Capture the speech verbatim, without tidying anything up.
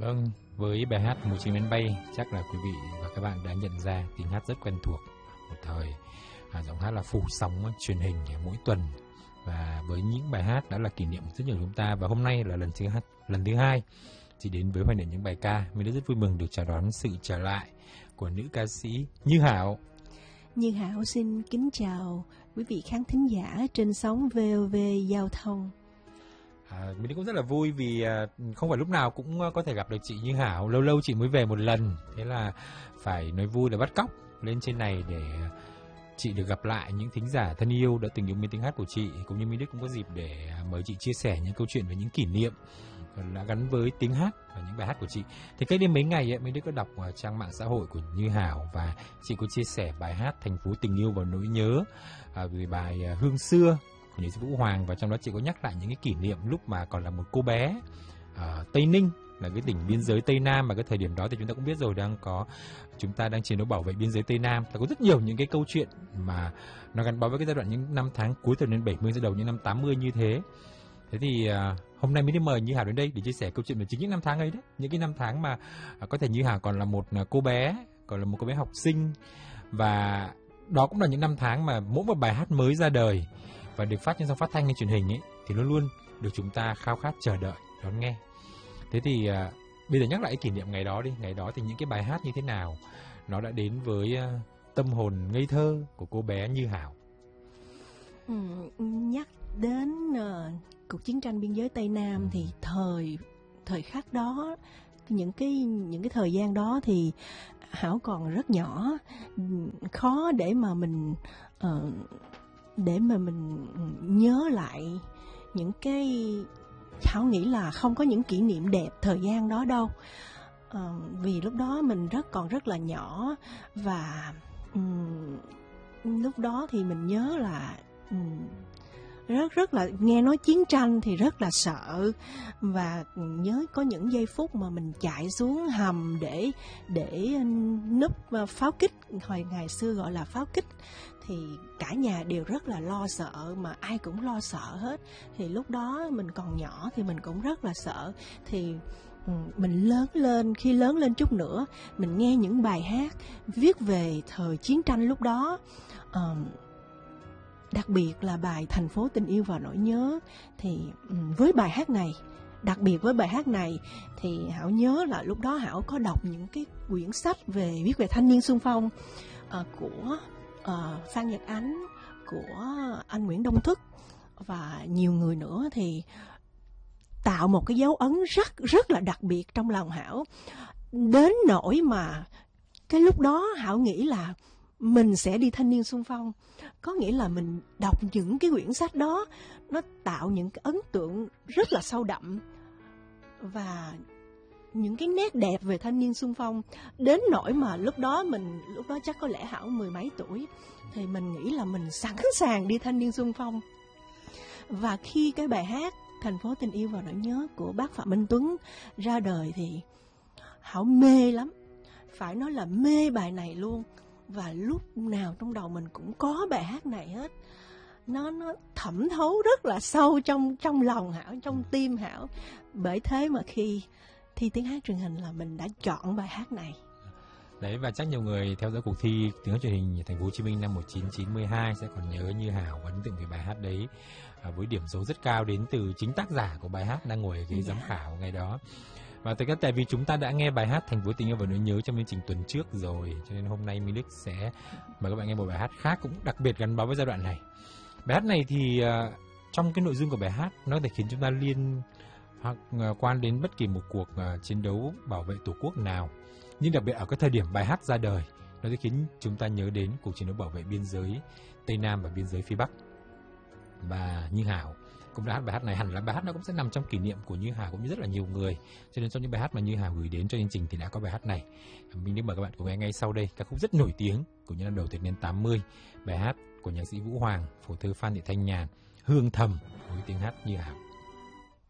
Vâng, với bài hát Một Chiếc Máy Bay, chắc là quý vị và các bạn đã nhận ra tiếng hát rất quen thuộc. Một thời, à, giọng hát là phủ sóng truyền hình mỗi tuần. Và với những bài hát đã là kỷ niệm của rất nhiều chúng ta. Và hôm nay là lần thứ hai, lần thứ hai chị đến với Hoài Niệm Những Bài Ca. Mình rất vui mừng được chào đón sự trở lại của nữ ca sĩ Như Hảo. Như Hảo xin kính chào quý vị khán thính giả trên sóng vê o vê Giao thông. À, mình cũng rất là vui vì à, không phải lúc nào cũng có thể gặp được chị Như Hảo. Lâu lâu chị mới về một lần, thế là phải nói vui là bắt cóc lên trên này để chị được gặp lại những thính giả thân yêu đã từng yêu mến tiếng hát của chị. Cũng như Minh Đức cũng có dịp để mời chị chia sẻ những câu chuyện về những kỷ niệm đã gắn với tiếng hát và những bài hát của chị. Thì cách đây mấy ngày ấy, Minh Đức có đọc trang mạng xã hội của Như Hảo và chị có chia sẻ bài hát Thành Phố Tình Yêu Và Nỗi Nhớ, à, về bài Hương Xưa của nghệ sĩ Vũ Hoàng, và trong đó chị có nhắc lại những cái kỷ niệm lúc mà còn là một cô bé ở Tây Ninh, là cái tỉnh biên giới Tây Nam. Và cái thời điểm đó thì chúng ta cũng biết rồi, đang có chúng ta đang chiến đấu bảo vệ biên giới Tây Nam. Ta có rất nhiều những cái câu chuyện mà nó gắn bó với cái giai đoạn những năm tháng cuối thập niên bảy mươi đến đầu những năm tám mươi như thế. Thế thì à, hôm nay mới đi mời Như Hảo đến đây để chia sẻ câu chuyện về chính những năm tháng ấy đấy, những cái năm tháng mà à, có thể Như Hảo còn là một cô bé, còn là một cô bé học sinh, và đó cũng là những năm tháng mà mỗi một bài hát mới ra đời và được phát trên sóng phát thanh hay truyền hình ấy thì luôn luôn được chúng ta khao khát chờ đợi đón nghe. Thế thì à, bây giờ nhắc lại kỷ niệm ngày đó đi. Ngày đó thì những cái bài hát như thế nào nó đã đến với à, tâm hồn ngây thơ của cô bé Như Hảo? Ừ, nhắc đến uh, cuộc chiến tranh biên giới Tây Nam thì thời thời khắc đó, những cái những cái thời gian đó thì Hảo còn rất nhỏ, khó để mà mình uh, để mà mình nhớ lại những cái. Hảo nghĩ là không có những kỷ niệm đẹp thời gian đó đâu, à, vì lúc đó mình rất còn rất là nhỏ. Và um, lúc đó thì mình nhớ là um, rất rất là nghe nói chiến tranh thì rất là sợ, và nhớ có những giây phút mà mình chạy xuống hầm để để núp pháo kích, hồi ngày xưa gọi là pháo kích, thì cả nhà đều rất là lo sợ, mà ai cũng lo sợ hết. Thì lúc đó mình còn nhỏ thì mình cũng rất là sợ. Thì mình lớn lên, khi lớn lên chút nữa, mình nghe những bài hát viết về thời chiến tranh lúc đó, uh, đặc biệt là bài Thành Phố Tình Yêu Và Nỗi Nhớ. Thì với bài hát này, đặc biệt với bài hát này thì Hảo nhớ là lúc đó Hảo có đọc những cái quyển sách về viết về thanh niên xung phong uh, của uh, Phan Nhật Ánh, của anh Nguyễn Đông Thức và nhiều người nữa, thì tạo một cái dấu ấn rất rất là đặc biệt trong lòng Hảo, đến nỗi mà cái lúc đó Hảo nghĩ là mình sẽ đi thanh niên xung phong. Có nghĩa là mình đọc những cái quyển sách đó, nó tạo những cái ấn tượng rất là sâu đậm và những cái nét đẹp về thanh niên xung phong, đến nỗi mà lúc đó mình lúc đó chắc có lẽ Hảo mười mấy tuổi, thì mình nghĩ là mình sẵn sàng đi thanh niên xung phong. Và khi cái bài hát Thành Phố Tình Yêu Và Nỗi Nhớ của bác Phạm Minh Tuấn ra đời thì Hảo mê lắm, phải nói là mê bài này luôn. Và lúc nào trong đầu mình cũng có bài hát này hết. Nó nó thẩm thấu rất là sâu trong trong lòng Hảo, trong tim Hảo. Bởi thế mà khi thi tiếng hát truyền hình là mình đã chọn bài hát này. Đấy, và chắc nhiều người theo dõi cuộc thi tiếng hát truyền hình Thành phố Hồ Chí Minh năm một nghìn chín trăm chín mươi hai sẽ còn nhớ Như Hảo ấn tượng về bài hát đấy, à, với điểm số rất cao đến từ chính tác giả của bài hát đang ngồi ở ghế yeah. giám khảo ngày đó. Và tất cả tại vì chúng ta đã nghe bài hát Thành Phố Tình Yêu Và Nỗi Nhớ trong chương trình tuần trước rồi, cho nên hôm nay Minh Đức sẽ mời các bạn nghe một bài hát khác cũng đặc biệt gắn bó với giai đoạn này. Bài hát này thì uh, trong cái nội dung của bài hát nó có thể khiến chúng ta liên hoặc uh, quan đến bất kỳ một cuộc uh, chiến đấu bảo vệ tổ quốc nào, nhưng đặc biệt ở cái thời điểm bài hát ra đời, nó sẽ khiến chúng ta nhớ đến cuộc chiến đấu bảo vệ biên giới Tây Nam và biên giới phía Bắc. Và Như Hảo cũng đã hát bài hát này, hẳn là bài hát nó cũng sẽ nằm trong kỷ niệm của Như Hảo cũng như rất là nhiều người, cho nên trong những bài hát mà Như Hảo gửi đến cho chương trình thì đã có bài hát này. Mình đi mời các bạn cùng nghe ngay sau đây ca khúc rất nổi tiếng của những năm đầu thập niên tám mươi, bài hát của nhạc sĩ Vũ Hoàng, phổ thơ Phan Thị Thanh Nhàn, Hương Thầm với tiếng hát Như Hảo.